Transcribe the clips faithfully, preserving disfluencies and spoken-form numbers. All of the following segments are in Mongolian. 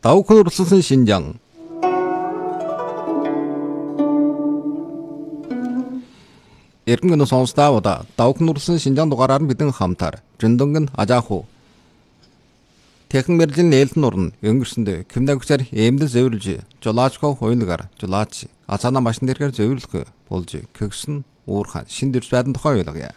Давхын урсгалын Шинжаан. Эргэн сонсдаа давхын урсгалын Шинжаан дугаараар бидэн хамтар Жөндөнгөн ажааху техник мэргэжлийн нээлтэн уран өнгөрсөндөө кимнагчаар эмдэл зөвөрлж жолаачко хуйлагаар жолаач асаана машин дээргээр зөвөрлөх болж көгсөн уурхан шин дэрс байдан тухай ойлгоё.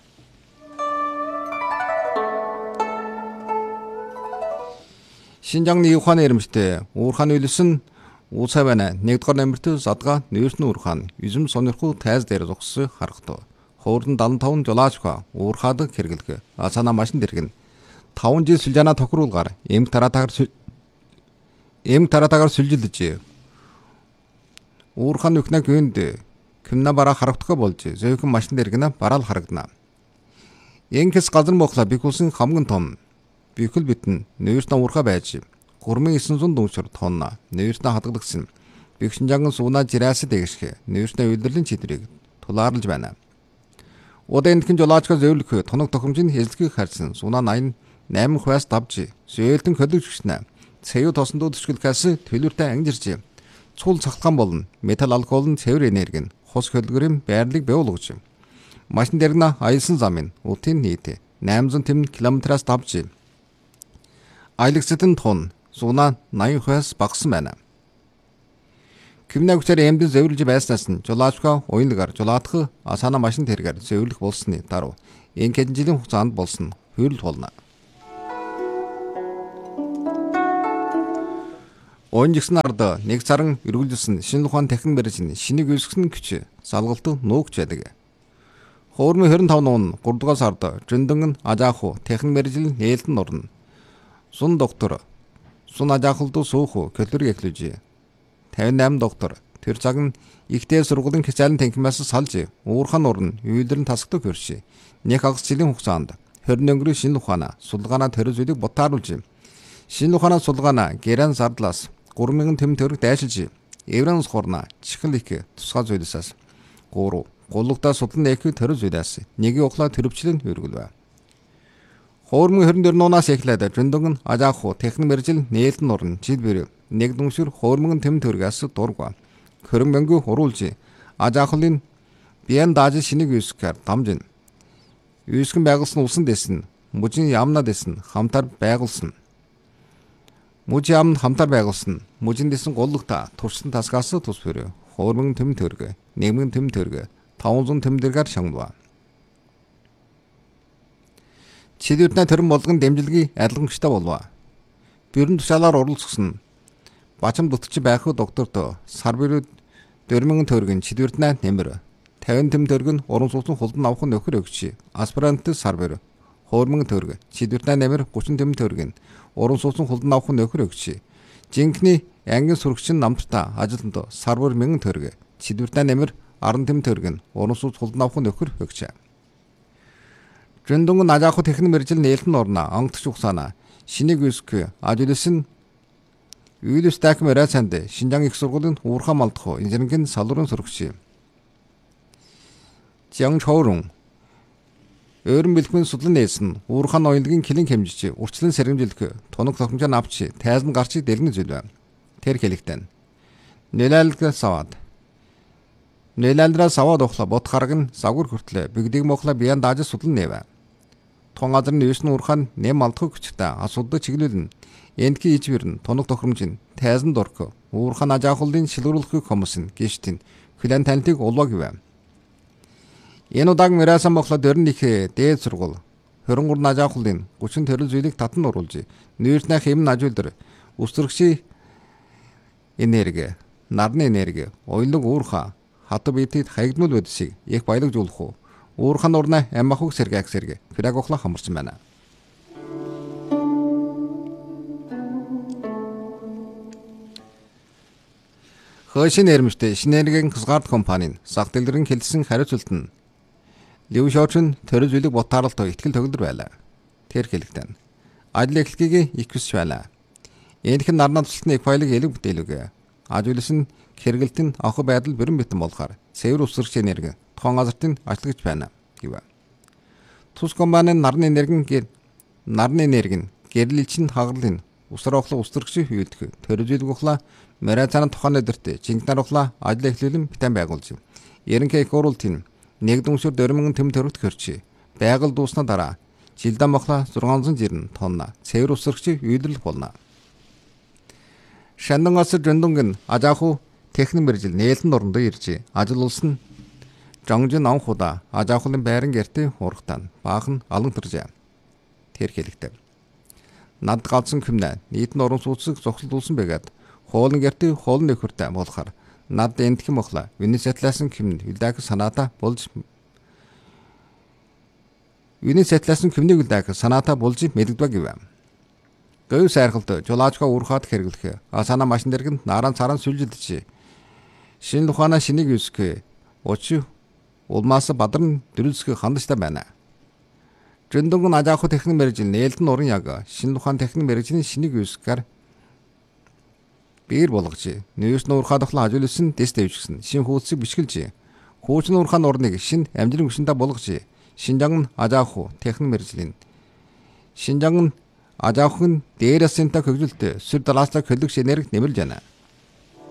Шинжааны ухааны ирэмжтэй уурхан үйлсэн уусаа байна. нэгдүгээр номерт задгаа нөөснө уурхан юзэм сонирхуу тайз дээр зогссон харагдав. Хоорон дадан таван жолаачко уурхаад хэрэглэх асаана машин дэргэн таван жил сүлжаана тохируулгаар эм таратагаар эм таратагаар сүлжилдэж уурхан нүхнэ гүнд кимна бараа харагдах болж зөөхөн машин дэргэнэ бараал харагдана. Энгэс газар мохла бикулсын хамгийн том бикул битэн нөөснө уурха байж гурван эссэн зуун дүншөр тонна нөөснө хадгалагдсан бигшинжанган сууна жираас дэгшгэ нөөснө үйлдвэрлэлийн чидрийг тулаарлаж байна. Удаанхын жолаачко зөвлөх тоног тохиромжийн хэзлэгийг харсан сууна восемь хваас давж зөөлтөн хөдөлж гиснэ цэвэр тосондоо төсгөлхээс төлөвтэй ангижирч цул цахалгаан болон металл алколын цэвэр энерги нь хос хөдөлгөрийн байрлалыг бий машин дэргэнэ аялсан замын утын нийт восемьсот километраас давж аялагсатын тон сууна восемь хваас багсан байна. Кимнагчаар эмдэн зөвөрлж байснаас нь жолаачко уянлагаар жолаадах асаана машин тэргээр зөвөрлөх болсны дараа энэ хэдэн жилийн хугацаанд болсон хөрөл болно. Онжигсэн ард нэг царан эргүүлжсэн шинэ ухаан техник мэргэжийн шинийг үүсгэсэн күч салгалт нуугч байдаг. Хоормын двадцать пять нуун гурав дугаар сард Жөндөнгөн ажааху техник мэргэжлийн нээлтэн орно. Сун доктор сун ажаахулд сууху көлөрг эхлүүлж пятьдесят восемь доктор тэр цаг нь ихтэй сургуулийн хичээлэн танхимаас салж уурхан орно үйлдвэрийн тасагдаг хөрш. Нэг хагас жилийн хугацаанд хорин өнгөрийн шинэ ухаанаа сулгаанаа төрөз үлийг ботааруулж шинэ ухаанаа сулгаанаа гэрэн зардлаас гурван мянган тэм төгрөг дайшилж еврон схорна чихэл их тусгай зүйлсээс гурав гулгадаа судлан их төрөз зүйлээс нэг ухлаа төрөвчлэн өргөлвэ. Хоормын двадцать четыре нуунаас эхлээд Жөндөнгөн ажааху техник мэргэжил нээлтэн орно жил бүр нэг дүншүр хоормын тэм төгрөгөөс дургва. Хөрөн мөнгө хуруулж ажаахлын биен дааж шинийг үүсгэх дамжин. Үүсгэн байгуулсан улсын дэсэн мужийн яамна дэсэн хамтар байгуулсан. Мужийн яамд хамтар байгуулсан мужийн дэсэн голлогта туршсан тасгаас тус бүрээ хоормын тэм төгрөг нэгэн тэм төгрөг таван тэм дэргээр шангава. Чидүртнэ төрөн болгон дэмжлэгийг адилгамжтай болов. Бүрэн тушаалаар оролцсон бачам дутчих байх докторт сар бүрүүд четыре мянган төгрөгийн чидүртнэ нэмэр пятьдесят тэм төгрөг нь уран сууцны хулдан авах нөхөр өгч аспирант сар бүр хоормын төгрөг чидүртнэ нэмэр тридцать тэм төгрөг нь уран сууцны хулдан авах нөхөр өгч жинхний ангин сурагчин намтартаа ажилтнад сар бүр мянган төгрөг чидүртнэ нэмэр десять тэм төгрөг нь уран сууц хулдан авах нөхөр өгч. Жөндөнгөн ажааху техник мэргэжил нээлтэн орно онгоцч ухсаана шинийг үүсгэх ажлын үйлс тахим райсанд Шинжаан их сургуулийн уурхаа малдах инженерийн салуурын сурагч Жан Чоурун өөрөн бэлтгэн судлан нээсэн уурхаан оюутгийн клин хэмжиж урчлан сэргэмжлэх тоног тохиомжоо авч тайзан гарчиг дэлгэн зүйл байна. Тэр хэлэхтэн нэлэлг саваад нэлэлдраа саваад ухла бот хараг нь загвар хүртлээ бигдэг мохла биян дааж судлан нээвэ. Тон газрын нөөснө уурхаан нэм алдах хүчтэй асуудаг чиглүүлнэ. Эндки ичвэрн тоног тохиромжийн тайзан дорк уурхаан ажаахлын шилрүүлэх хүмүүс нь гişтин хүлэн танилтыг улваа гэвэ. Энэ удааг мэрасан мохла дөрн их дээд сургууль двадцать три ажаахлын тридцать төрөл зүйлийг татан оруулж нүүрснэ хэм ажуулдар өсвөргчийн энерги нарны энерги ойлог уурхаа хату битэд хаягдмал байдсыг их баялагжуулах уу уурхан урна аммахуг сэргэг сэргэ фрагохла хамарсан байна. Хойшин нэрмжтэй шинэ энергийн хязгаарлалт компанийн зах дэлгэрийн хэлсэн хариуцлалт нь Лив Шоучин төрөл зүйлийг ботаарлалт ихтгэл төгөлдөр байлаа. Тэр хэлэхдээ ажил эхлэхийг их хүсч байлаа. Энэхэн нарнаа тусалтны их файлыг элэг бүтээлүүгээ. Ажуулс нь хэрэгэлтэн авах байдал бүрэн битэн болохоор цэвэр өсвөрч энерги тухайн газартын ажиглагч байна гэв. Тус компанийн нарны энерги нарны энерги гэрлэлчин хагалын усар ухла устөрөгч хүйдэх төрөжүүлг ухла мэрацааны тухайн өдөрт жинхэнэ ухла ажил эхлүүлэн битэн байгуулж ерөнхий их хурлын нэгдүгээр үнсүр дөрмөн төм төрөвт хөрчи байгаль дуусна дараа жилдэн мохла зургаан жирэн тонна цэвэр усрагч үйлдвэрлэх болно. Шандангаас жөндөнгөн ажааху техник мэржил нээлтэн орондоо ирж ажил улсын 정진 анхуда ажаахлын байран гэртээ урагтан баахан алан төржээ. Тэр хэлэхдээ над галзсан хүмнэ нийтэн орон сууцыг зогсолдуулсан байгаад хуулын гэртээ хуулын нөхөртэй болохоор над эндхэн мохла үний сэтлээсэн хүмн үлдээх санаата болж үний сэтлээсэн хүмнийг үлдээх санаата болж мэдэгдвэ гэв. Гэв сайрхалт жолаачга уурхаад хэрэглэх асана машин дэргэнд наран царан сүлжилдэж шинэ ухаана шинийг үсгэх очи улмаас бадарн дөрүлсгэх хандштай байна. Жөндөнгөн ажааху техник мэржил нээлтэн орон яг шинэ ухаан техник мэржлийн шинийг үсгээр биер болгож нөөс нуурхаад ахла ажуулсан тест дэвжсэн шинэ хуудсыг бичгэлж хуучин уурхаан орныг шинэ амжилын хүсэндээ болгож шинжаан ажааху техник мэржлийн шинжаан ажаахын дээрээс сэнта хөгжилт сүр далаастай хөлөг шинэрэг нэмэлж байна.